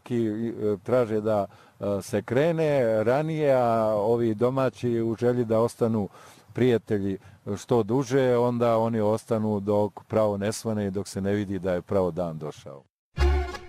neki traže da se krene ranije, a ovi domaći u želji da ostanu prijatelji što duže, onda oni ostanu dok pravo ne svane i dok se ne vidi da je pravo dan došao.